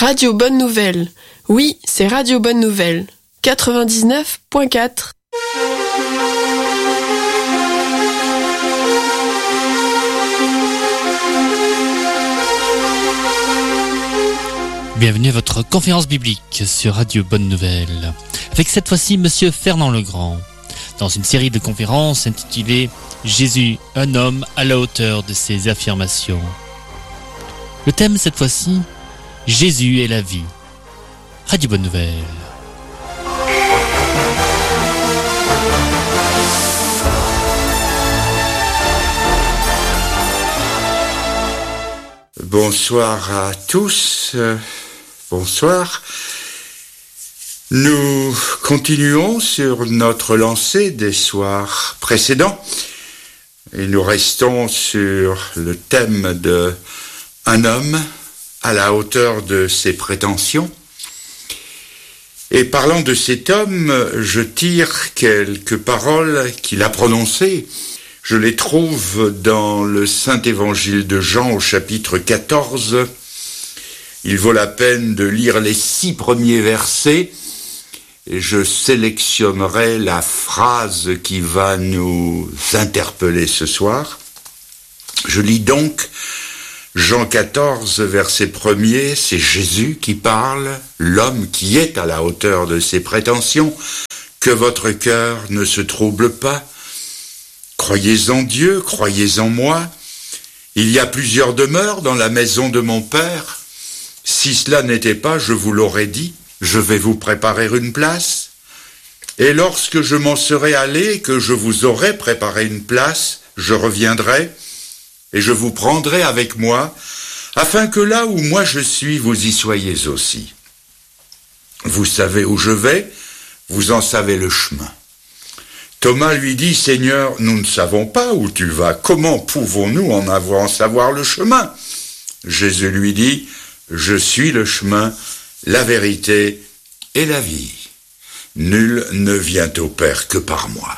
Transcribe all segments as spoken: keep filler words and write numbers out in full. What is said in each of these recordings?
Radio Bonne Nouvelle. Oui, c'est Radio Bonne Nouvelle. quatre-vingt-dix-neuf point quatre. Bienvenue à votre conférence biblique sur Radio Bonne Nouvelle. Avec cette fois-ci Monsieur Fernand Legrand, dans une série de conférences intitulée « Jésus, un homme à la hauteur de ses affirmations ». Le thème cette fois-ci, Jésus est la vie. Radio Bonne Nouvelle. Bonsoir à tous. Bonsoir. Nous continuons sur notre lancée des soirs précédents et nous restons sur le thème de un homme à la hauteur de ses prétentions. Et parlant de cet homme, je tire quelques paroles qu'il a prononcées. Je les trouve dans le Saint-Évangile de Jean au chapitre quatorze. Il vaut la peine de lire les six premiers versets et je sélectionnerai la phrase qui va nous interpeller ce soir. Je lis donc Jean quatorze, verset premier, c'est Jésus qui parle, l'homme qui est à la hauteur de ses prétentions. Que votre cœur ne se trouble pas. Croyez en Dieu, croyez en moi. Il y a plusieurs demeures dans la maison de mon Père. Si cela n'était pas, je vous l'aurais dit, je vais vous préparer une place. Et lorsque je m'en serai allé, que je vous aurai préparé une place, je reviendrai et je vous prendrai avec moi, afin que là où moi je suis, vous y soyez aussi. Vous savez où je vais, vous en savez le chemin. Thomas lui dit, « Seigneur, nous ne savons pas où tu vas. Comment pouvons-nous en avoir en savoir le chemin ?» Jésus lui dit, « Je suis le chemin, la vérité et la vie. Nul ne vient au Père que par moi.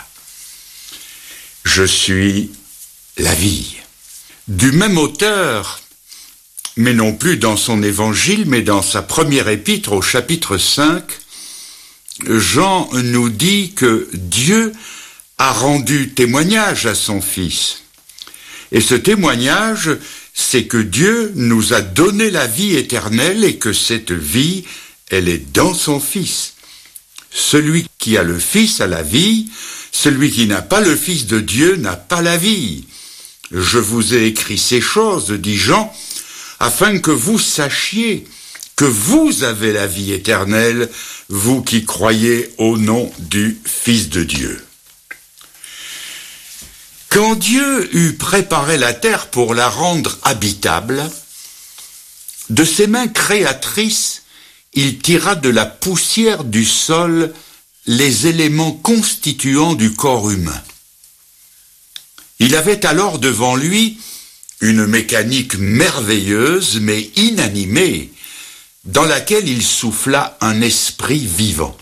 Je suis la vie. » Du même auteur, mais non plus dans son évangile, mais dans sa première épître au chapitre cinq, Jean nous dit que Dieu a rendu témoignage à son Fils. Et ce témoignage, c'est que Dieu nous a donné la vie éternelle et que cette vie, elle est dans son Fils. Celui qui a le Fils a la vie, celui qui n'a pas le Fils de Dieu n'a pas la vie. Je vous ai écrit ces choses, dit Jean, afin que vous sachiez que vous avez la vie éternelle, vous qui croyez au nom du Fils de Dieu. Quand Dieu eut préparé la terre pour la rendre habitable, de ses mains créatrices, il tira de la poussière du sol les éléments constituants du corps humain. Il avait alors devant lui une mécanique merveilleuse mais inanimée, dans laquelle il souffla un esprit vivant.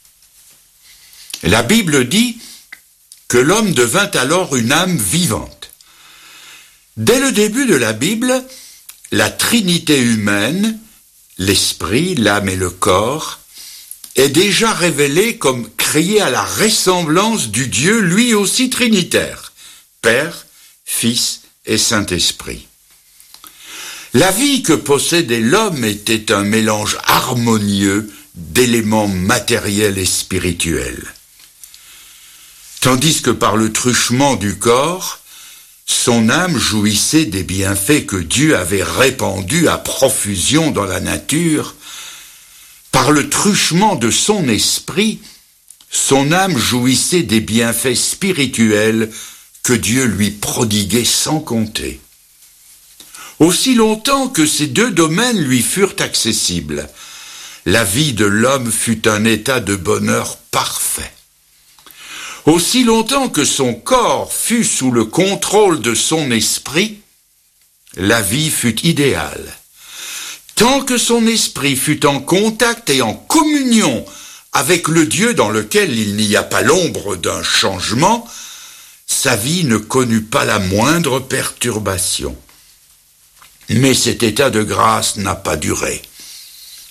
La Bible dit que l'homme devint alors une âme vivante. Dès le début de la Bible, la Trinité humaine, l'esprit, l'âme et le corps, est déjà révélée comme créée à la ressemblance du Dieu lui aussi trinitaire, Père, Fils et Saint-Esprit. La vie que possédait l'homme était un mélange harmonieux d'éléments matériels et spirituels. Tandis que par le truchement du corps, son âme jouissait des bienfaits que Dieu avait répandus à profusion dans la nature, par le truchement de son esprit, son âme jouissait des bienfaits spirituels que Dieu lui prodiguait sans compter. Aussi longtemps que ces deux domaines lui furent accessibles, la vie de l'homme fut un état de bonheur parfait. Aussi longtemps que son corps fut sous le contrôle de son esprit, la vie fut idéale. Tant que son esprit fut en contact et en communion avec le Dieu dans lequel il n'y a pas l'ombre d'un changement, sa vie ne connut pas la moindre perturbation. Mais cet état de grâce n'a pas duré.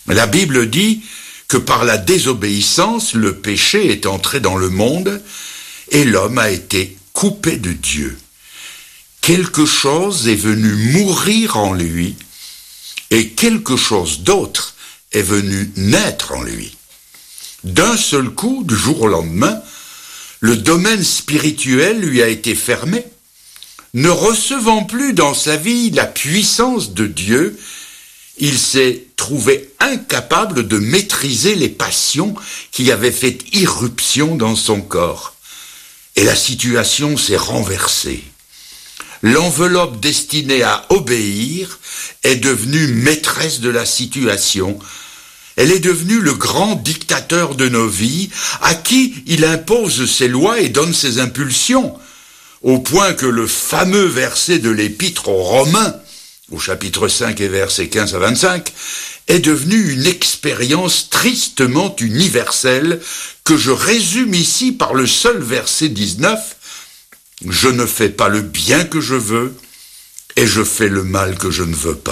La Bible dit que par la désobéissance, le péché est entré dans le monde et l'homme a été coupé de Dieu. Quelque chose est venu mourir en lui et quelque chose d'autre est venu naître en lui. D'un seul coup, du jour au lendemain, le domaine spirituel lui a été fermé, ne recevant plus dans sa vie la puissance de Dieu. Il s'est trouvé incapable de maîtriser les passions qui avaient fait irruption dans son corps. Et la situation s'est renversée. L'enveloppe destinée à obéir est devenue maîtresse de la situation. Elle est devenue le grand dictateur de nos vies, à qui il impose ses lois et donne ses impulsions, au point que le fameux verset de l'Épître aux Romains, au chapitre cinq et versets quinze à vingt-cinq, est devenu une expérience tristement universelle que je résume ici par le seul verset dix-neuf. « Je ne fais pas le bien que je veux et je fais le mal que je ne veux pas. »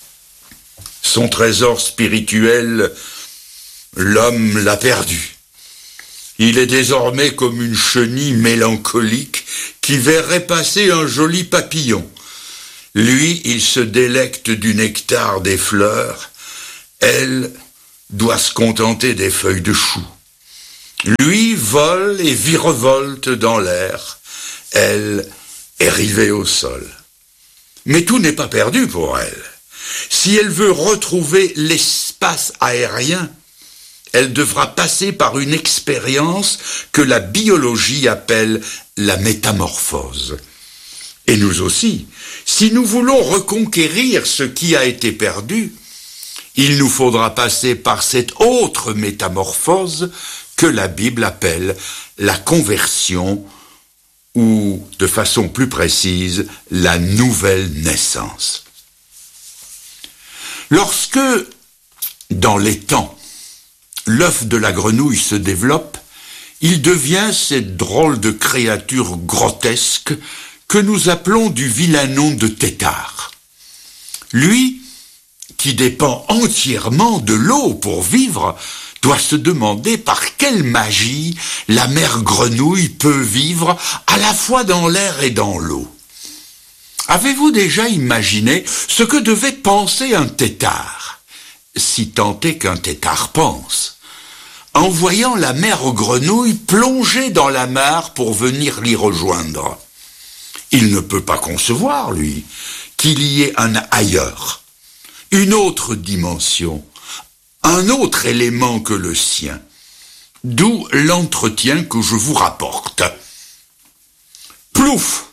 Son trésor spirituel, l'homme l'a perdu. Il est désormais comme une chenille mélancolique qui verrait passer un joli papillon. Lui, il se délecte du nectar des fleurs. Elle doit se contenter des feuilles de chou. Lui vole et virevolte dans l'air. Elle est rivée au sol. Mais tout n'est pas perdu pour elle. Si elle veut retrouver l'espace aérien, elle devra passer par une expérience que la biologie appelle la métamorphose. Et nous aussi, si nous voulons reconquérir ce qui a été perdu, il nous faudra passer par cette autre métamorphose que la Bible appelle la conversion, ou, de façon plus précise, la nouvelle naissance. Lorsque, dans les temps, l'œuf de la grenouille se développe, il devient cette drôle de créature grotesque que nous appelons du vilain nom de tétard. Lui, qui dépend entièrement de l'eau pour vivre, doit se demander par quelle magie la mère grenouille peut vivre à la fois dans l'air et dans l'eau. Avez-vous déjà imaginé ce que devait penser un tétard, si tant est qu'un tétard pense, en voyant la mère grenouille plonger dans la mare pour venir l'y rejoindre? Il ne peut pas concevoir, lui, qu'il y ait un ailleurs, une autre dimension, un autre élément que le sien, d'où l'entretien que je vous rapporte. Plouf!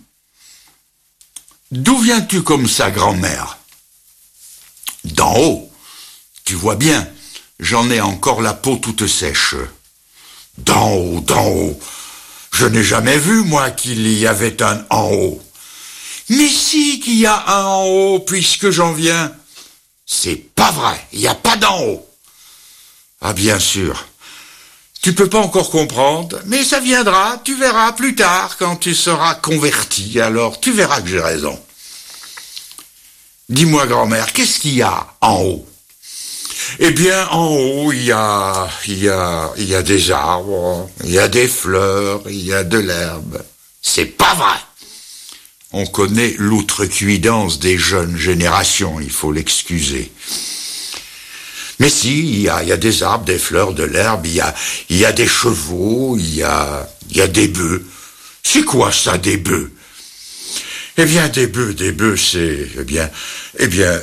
D'où viens-tu comme ça, grand-mère? D'en haut. Tu vois bien, j'en ai encore la peau toute sèche. D'en haut, d'en haut. Je n'ai jamais vu, moi, qu'il y avait un en haut. Mais si qu'il y a un en haut, puisque j'en viens. C'est pas vrai, il n'y a pas d'en haut. Ah, bien sûr. Tu peux pas encore comprendre, mais ça viendra, tu verras plus tard, quand tu seras converti, alors tu verras que j'ai raison. Dis-moi, grand-mère, qu'est-ce qu'il y a en haut? Eh bien, en haut, il y a, il y a, il y a des arbres, il y a des fleurs, il y a de l'herbe. C'est pas vrai. On connaît l'outrecuidance des jeunes générations, il faut l'excuser. Mais si, il y a, il y a des arbres, des fleurs, de l'herbe, il y a, il y a des chevaux, il y a, il y a des bœufs. C'est quoi ça, des bœufs? Eh bien, des bœufs, des bœufs, c'est, eh bien, eh bien,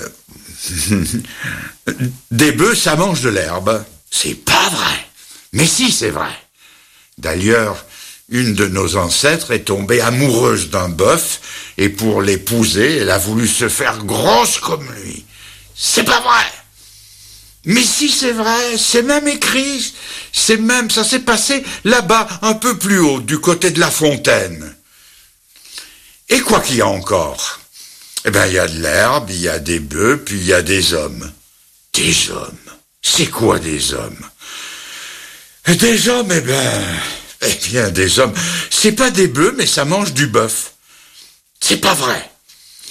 des bœufs, ça mange de l'herbe. C'est pas vrai. Mais si, c'est vrai. D'ailleurs, une de nos ancêtres est tombée amoureuse d'un bœuf, et pour l'épouser, elle a voulu se faire grosse comme lui. C'est pas vrai. Mais si, c'est vrai, c'est même écrit, c'est même, ça s'est passé là-bas, un peu plus haut, du côté de la fontaine. Et quoi qu'il y a encore? Eh bien, il y a de l'herbe, il y a des bœufs, puis il y a des hommes. Des hommes? C'est quoi des hommes? Des hommes, eh bien, eh bien, des hommes, c'est pas des bœufs, mais ça mange du bœuf. C'est pas vrai.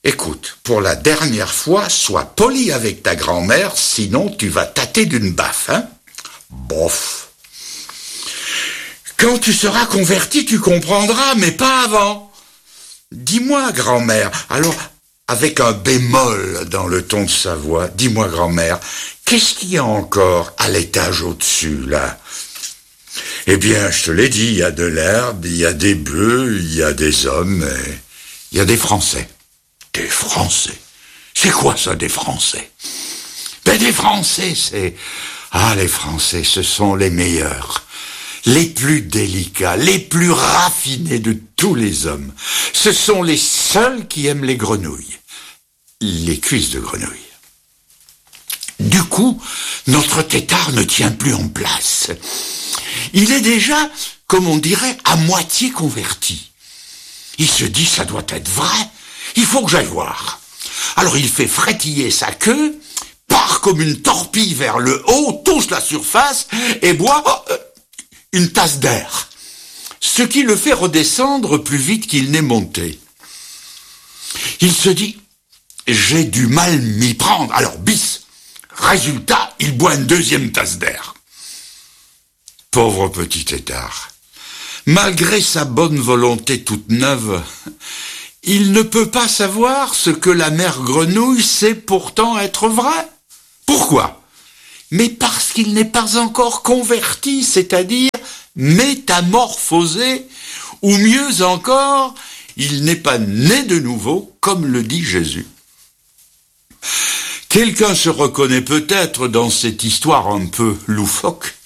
Écoute, pour la dernière fois, sois poli avec ta grand-mère, sinon tu vas tâter d'une baffe, hein? Bof. Quand tu seras converti, tu comprendras, mais pas avant. Dis-moi, grand-mère, alors, avec un bémol dans le ton de sa voix, dis-moi, grand-mère, qu'est-ce qu'il y a encore à l'étage au-dessus, là? Eh bien, je te l'ai dit, il y a de l'herbe, il y a des bœufs, il y a des hommes, et il y a des Français. Des Français? C'est quoi ça, des Français? Ben, des Français, c'est... Ah, les Français, ce sont les meilleurs, les plus délicats, les plus raffinés de tous les hommes. Ce sont les seuls qui aiment les grenouilles, les cuisses de grenouilles. Du coup, notre tétard ne tient plus en place. Il est déjà, comme on dirait, à moitié converti. Il se dit, ça doit être vrai, il faut que j'aille voir. Alors il fait frétiller sa queue, part comme une torpille vers le haut, touche la surface et boit oh, une tasse d'air. Ce qui le fait redescendre plus vite qu'il n'est monté. Il se dit, j'ai du mal m'y prendre, alors bis. Résultat, il boit une deuxième tasse d'air. Pauvre petit tétard. Malgré sa bonne volonté toute neuve, il ne peut pas savoir ce que la mère grenouille sait pourtant être vrai. Pourquoi? Mais parce qu'il n'est pas encore converti, c'est-à-dire métamorphosé, ou mieux encore, il n'est pas né de nouveau, comme le dit Jésus. Quelqu'un se reconnaît peut-être dans cette histoire un peu loufoque.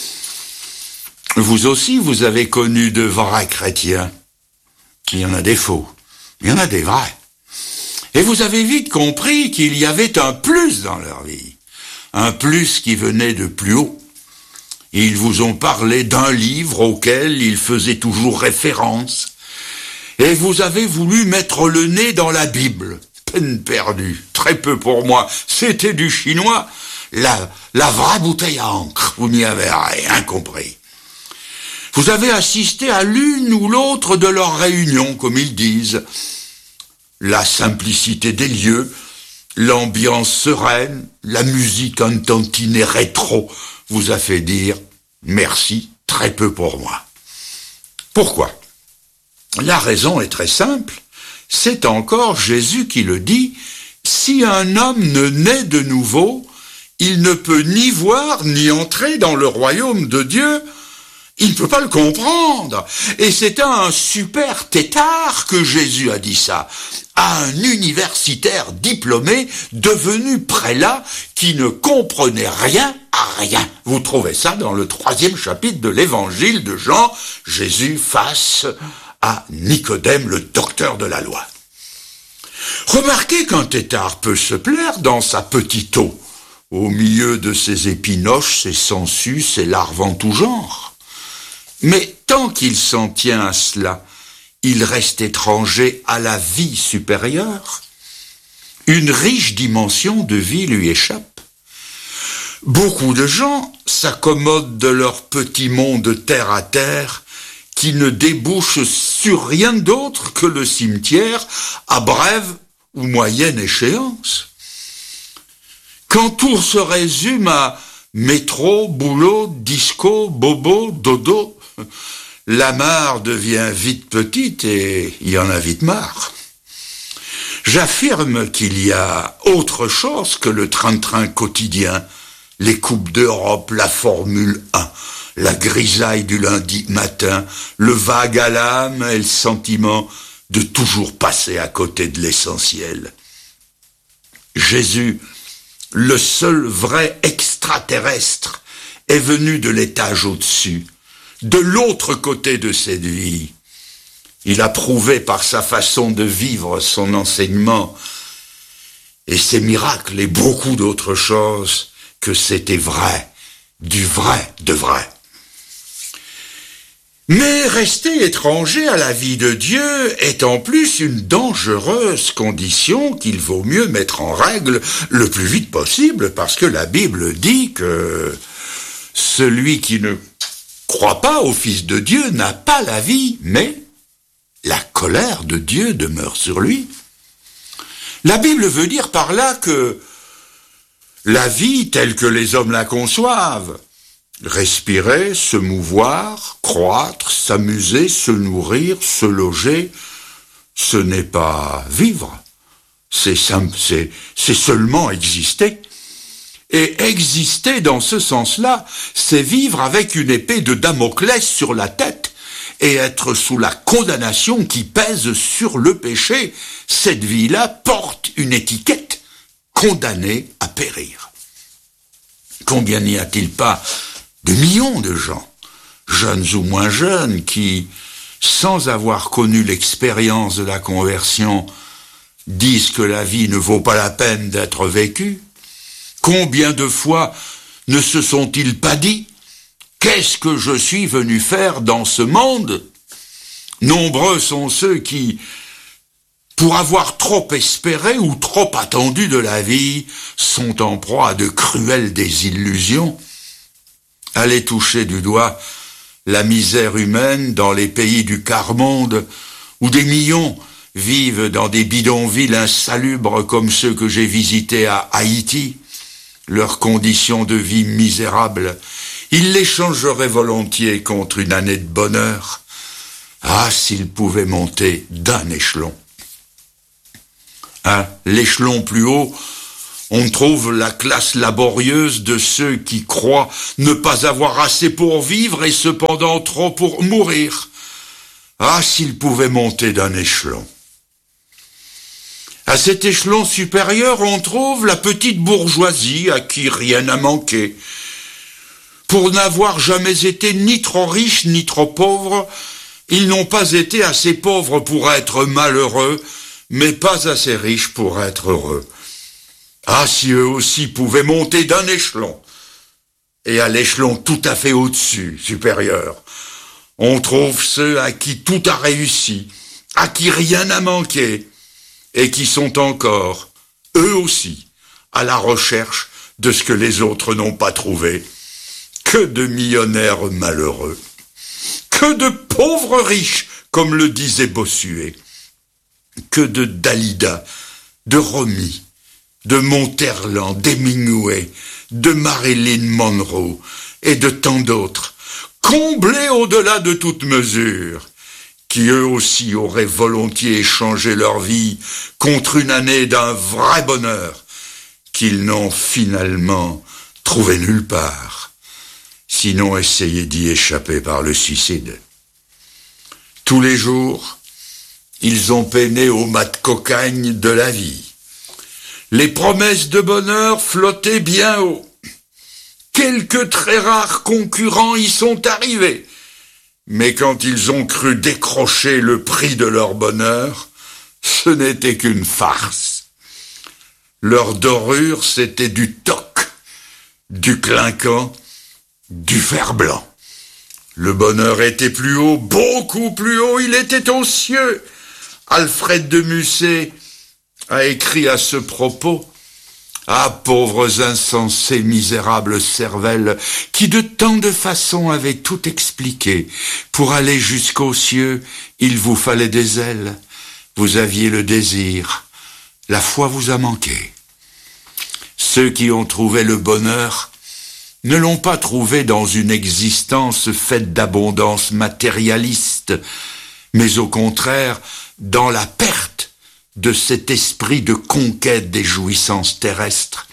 Vous aussi, vous avez connu de vrais chrétiens. Il y en a des faux, il y en a des vrais. Et vous avez vite compris qu'il y avait un plus dans leur vie, un plus qui venait de plus haut. Ils vous ont parlé d'un livre auquel ils faisaient toujours référence, et vous avez voulu mettre le nez dans la Bible. Peine perdue, très peu pour moi, c'était du chinois, la, la vraie bouteille à encre, vous n'y avez rien compris. Vous avez assisté à l'une ou l'autre de leurs réunions, comme ils disent. La simplicité des lieux, l'ambiance sereine, la musique un tantinet rétro vous a fait dire « merci, très peu pour moi ». Pourquoi? La raison est très simple. C'est encore Jésus qui le dit, « Si un homme ne naît de nouveau, il ne peut ni voir ni entrer dans le royaume de Dieu. » Il ne peut pas le comprendre. Et c'est à un super tétard que Jésus a dit ça, à un universitaire diplômé devenu prélat qui ne comprenait rien à rien. Vous trouvez ça dans le troisième chapitre de l'évangile de Jean, Jésus face à Nicodème, le docteur de la loi. Remarquez qu'un tétard peut se plaire dans sa petite eau, au milieu de ses épinoches, ses sangsues, ses larves en tout genre. Mais tant qu'il s'en tient à cela, il reste étranger à la vie supérieure. Une riche dimension de vie lui échappe. Beaucoup de gens s'accommodent de leur petit monde terre à terre qui ne débouche sur rien d'autre que le cimetière à brève ou moyenne échéance. Quand tout se résume à métro, boulot, disco, bobo, dodo, la mare devient vite petite et il y en a vite marre. J'affirme qu'il y a autre chose que le train-train quotidien, les coupes d'Europe, la Formule un, la grisaille du lundi matin, le vague à l'âme et le sentiment de toujours passer à côté de l'essentiel. Jésus, le seul vrai extraterrestre, est venu de l'étage au-dessus, de l'autre côté de cette vie. Il a prouvé par sa façon de vivre son enseignement et ses miracles et beaucoup d'autres choses que c'était vrai, du vrai de vrai. Mais rester étranger à la vie de Dieu est en plus une dangereuse condition qu'il vaut mieux mettre en règle le plus vite possible, parce que la Bible dit que celui qui ne croit pas au Fils de Dieu n'a pas la vie, mais la colère de Dieu demeure sur lui. La Bible veut dire par là que la vie telle que les hommes la conçoivent, respirer, se mouvoir, croître, s'amuser, se nourrir, se loger, ce n'est pas vivre, c'est, simple, c'est, c'est seulement exister. Et exister dans ce sens-là, c'est vivre avec une épée de Damoclès sur la tête et être sous la condamnation qui pèse sur le péché. Cette vie-là porte une étiquette, condamnée à périr. Combien n'y a-t-il pas de millions de gens, jeunes ou moins jeunes, qui, sans avoir connu l'expérience de la conversion, disent que la vie ne vaut pas la peine d'être vécue? Combien de fois ne se sont-ils pas dit « Qu'est-ce que je suis venu faire dans ce monde ?» Nombreux sont ceux qui, pour avoir trop espéré ou trop attendu de la vie, sont en proie à de cruelles désillusions. Allez toucher du doigt la misère humaine dans les pays du quart-monde, où des millions vivent dans des bidonvilles insalubres comme ceux que j'ai visités à Haïti. Leurs conditions de vie misérables, ils les changeraient volontiers contre une année de bonheur. Ah, s'ils pouvaient monter d'un échelon. À l'échelon plus haut, on trouve la classe laborieuse de ceux qui croient ne pas avoir assez pour vivre et cependant trop pour mourir. Ah, s'ils pouvaient monter d'un échelon. À cet échelon supérieur, on trouve la petite bourgeoisie à qui rien n'a manqué. Pour n'avoir jamais été ni trop riches ni trop pauvres, ils n'ont pas été assez pauvres pour être malheureux, mais pas assez riches pour être heureux. Ah, si eux aussi pouvaient monter d'un échelon, et à l'échelon tout à fait au-dessus, supérieur, on trouve ceux à qui tout a réussi, à qui rien n'a manqué, et qui sont encore, eux aussi, à la recherche de ce que les autres n'ont pas trouvé. Que de millionnaires malheureux, que de pauvres riches, comme le disait Bossuet, que de Dalida, de Romy, de Monterland, d'Hemingway, de Marilyn Monroe et de tant d'autres, comblés au-delà de toute mesure, qui eux aussi auraient volontiers échangé leur vie contre une année d'un vrai bonheur, qu'ils n'ont finalement trouvé nulle part, sinon essayé d'y échapper par le suicide. Tous les jours, ils ont peiné au mat de cocagne de la vie. Les promesses de bonheur flottaient bien haut. Quelques très rares concurrents y sont arrivés. Mais quand ils ont cru décrocher le prix de leur bonheur, ce n'était qu'une farce. Leur dorure, c'était du toc, du clinquant, du fer blanc. Le bonheur était plus haut, beaucoup plus haut, il était aux cieux. Alfred de Musset a écrit à ce propos: « Ah, pauvres insensés, misérables cervelles, qui de tant de façons avaient tout expliqué. Pour aller jusqu'aux cieux, il vous fallait des ailes. Vous aviez le désir. La foi vous a manqué. Ceux qui ont trouvé le bonheur ne l'ont pas trouvé dans une existence faite d'abondance matérialiste, mais au contraire dans la perte de cet esprit de conquête des jouissances terrestres.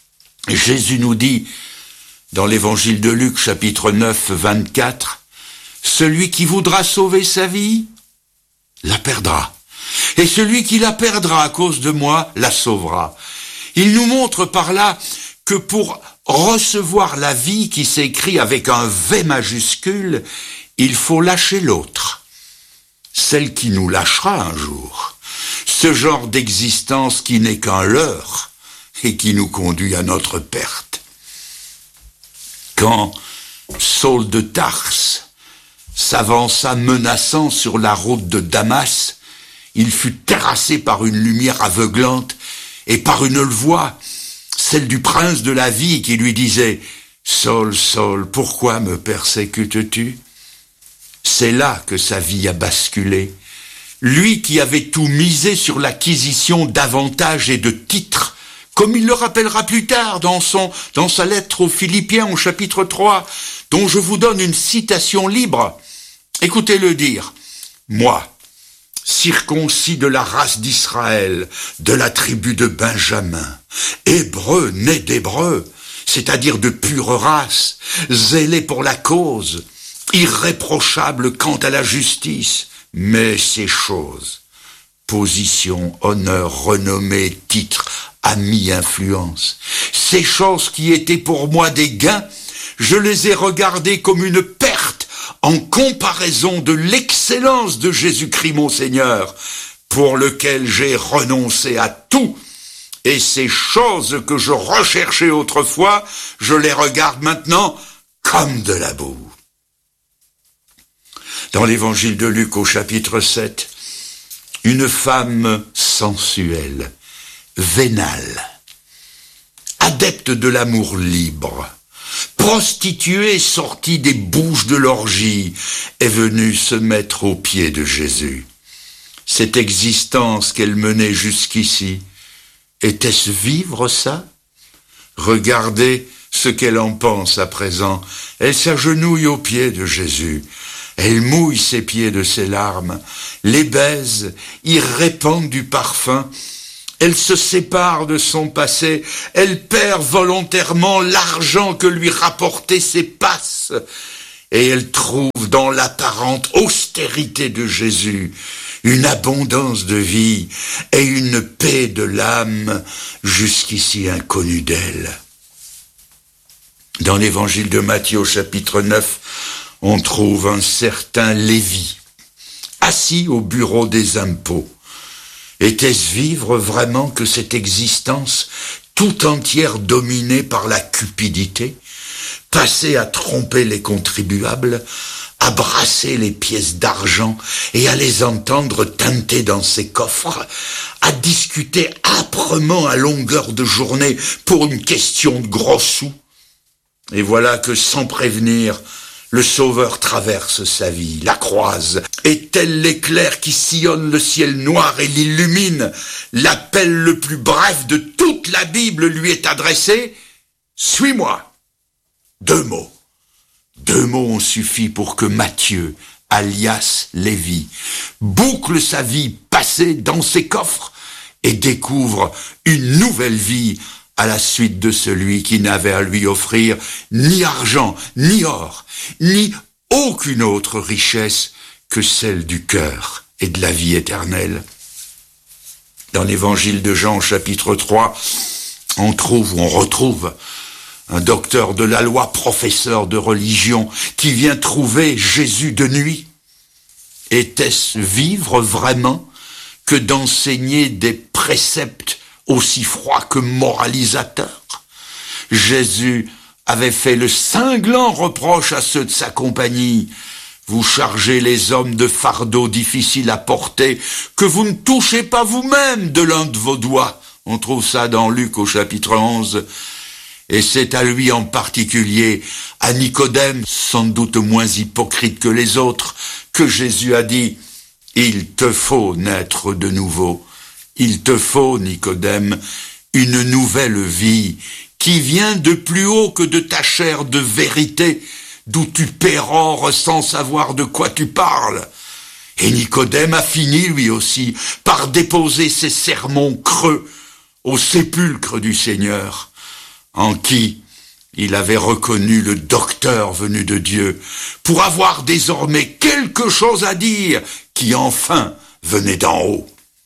Jésus nous dit, dans l'évangile de Luc, chapitre neuf, vingt-quatre, « Celui qui voudra sauver sa vie, la perdra. Et celui qui la perdra à cause de moi, la sauvera. » Il nous montre par là que pour recevoir la vie qui s'écrit avec un V majuscule, il faut lâcher l'autre, celle qui nous lâchera un jour. Ce genre d'existence qui n'est qu'un leurre et qui nous conduit à notre perte. Quand Saul de Tarse s'avança menaçant sur la route de Damas, il fut terrassé par une lumière aveuglante et par une voix, celle du prince de la vie, qui lui disait « Saul, Saul, pourquoi me persécutes-tu » C'est là que sa vie a basculé, lui qui avait tout misé sur l'acquisition d'avantages et de titres, comme il le rappellera plus tard dans, son, dans sa lettre aux Philippiens au chapitre trois, dont je vous donne une citation libre. Écoutez-le dire. « Moi, circoncis de la race d'Israël, de la tribu de Benjamin, hébreu né d'hébreux, c'est-à-dire de pure race, zélé pour la cause, irréprochable quant à la justice, mais ces choses, position, honneur, renommée, titre, amis, influence, ces choses qui étaient pour moi des gains, je les ai regardées comme une perte en comparaison de l'excellence de Jésus-Christ mon Seigneur, pour lequel j'ai renoncé à tout. Et ces choses que je recherchais autrefois, je les regarde maintenant comme de la boue. » Dans l'évangile de Luc au chapitre sept, une femme sensuelle, vénale, adepte de l'amour libre, prostituée sortie des bouches de l'orgie, est venue se mettre aux pieds de Jésus. Cette existence qu'elle menait jusqu'ici, était-ce vivre ça? Regardez ce qu'elle en pense à présent. Elle s'agenouille aux pieds de Jésus. Elle mouille ses pieds de ses larmes, les baise, y répand du parfum. Elle se sépare de son passé. Elle perd volontairement l'argent que lui rapportaient ses passes. Et elle trouve dans l'apparente austérité de Jésus une abondance de vie et une paix de l'âme jusqu'ici inconnue d'elle. Dans l'évangile de Matthieu, chapitre neuf, on trouve un certain Lévi, assis au bureau des impôts. Était-ce vivre vraiment que cette existence tout entière dominée par la cupidité, passer à tromper les contribuables, à brasser les pièces d'argent et à les entendre teinter dans ses coffres, à discuter âprement à longueur de journée pour une question de gros sous? Et voilà que sans prévenir, le Sauveur traverse sa vie, la croise, et tel l'éclair qui sillonne le ciel noir et l'illumine, l'appel le plus bref de toute la Bible lui est adressé: « Suis-moi ». Deux mots. Deux mots ont suffi pour que Matthieu, alias Lévi, boucle sa vie passée dans ses coffres et découvre une nouvelle vie à la suite de celui qui n'avait à lui offrir ni argent, ni or, ni aucune autre richesse que celle du cœur et de la vie éternelle. Dans l'évangile de Jean, chapitre trois, on trouve ou on retrouve un docteur de la loi, professeur de religion, qui vient trouver Jésus de nuit. Était-ce vivre vraiment que d'enseigner des préceptes aussi froids que moralisateurs? Jésus avait fait le cinglant reproche à ceux de sa compagnie: vous chargez les hommes de fardeaux difficiles à porter, que vous ne touchez pas vous-même de l'un de vos doigts. On trouve ça dans Luc au chapitre onze. Et c'est à lui en particulier, à Nicodème, sans doute moins hypocrite que les autres, que Jésus a dit: il te faut naître de nouveau. Il te faut, Nicodème, une nouvelle vie qui vient de plus haut que de ta chair de vérité, d'où tu pérores sans savoir de quoi tu parles. Et Nicodème a fini lui aussi par déposer ses sermons creux au sépulcre du Seigneur, en qui il avait reconnu le docteur venu de Dieu, pour avoir désormais quelque chose à dire qui enfin venait d'en haut.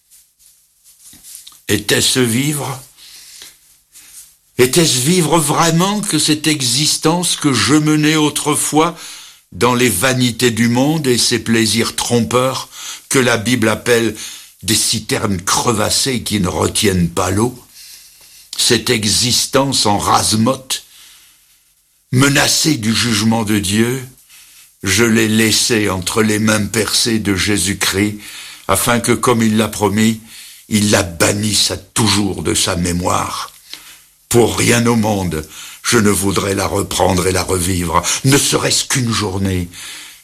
Était-ce vivre? Était-ce vivre vraiment que cette existence que je menais autrefois dans les vanités du monde et ses plaisirs trompeurs que la Bible appelle des citernes crevassées qui ne retiennent pas l'eau? Cette existence en rase-motte, menacée du jugement de Dieu, je l'ai laissée entre les mains percées de Jésus-Christ, afin que, comme il l'a promis, il la bannisse à toujours de sa mémoire. Pour rien au monde, je ne voudrais la reprendre et la revivre, ne serait-ce qu'une journée,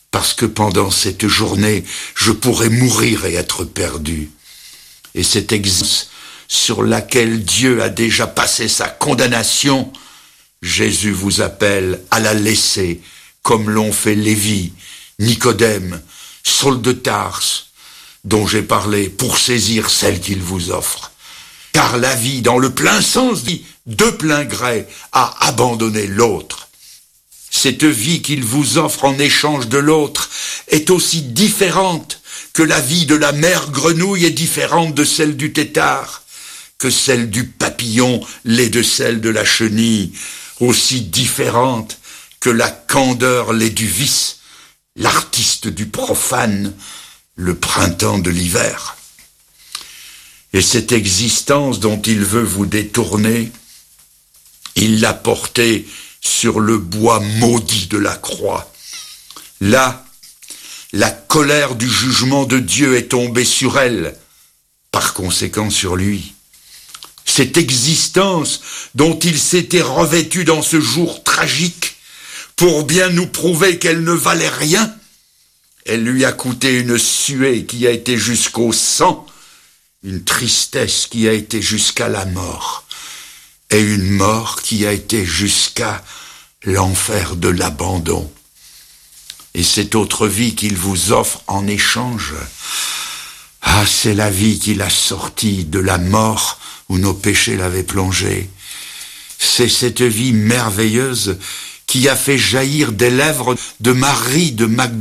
parce que pendant cette journée, je pourrais mourir et être perdu. Et cette existence sur laquelle Dieu a déjà passé sa condamnation, Jésus vous appelle à la laisser, comme l'ont fait Lévi, Nicodème, Saul de Tarse, dont j'ai parlé, pour saisir celle qu'il vous offre. Car la vie, dans le plein sens, dit, de plein gré, a abandonné l'autre. Cette vie qu'il vous offre en échange de l'autre est aussi différente que la vie de la mère grenouille est différente de celle du tétard, que celle du papillon l'est de celle de la chenille, aussi différente que la candeur l'est du vice, l'artiste du profane, le printemps de l'hiver. Et cette existence dont il veut vous détourner, il l'a portée sur le bois maudit de la croix. Là, la colère du jugement de Dieu est tombée sur elle, par conséquent sur lui. Cette existence dont il s'était revêtu dans ce jour tragique, pour bien nous prouver qu'elle ne valait rien, elle lui a coûté une suée qui a été jusqu'au sang, une tristesse qui a été jusqu'à la mort, et une mort qui a été jusqu'à l'enfer de l'abandon. Et cette autre vie qu'il vous offre en échange, ah, c'est la vie qu'il a sortie de la mort où nos péchés l'avaient plongé. C'est cette vie merveilleuse qui a fait jaillir des lèvres de Marie de Magdalene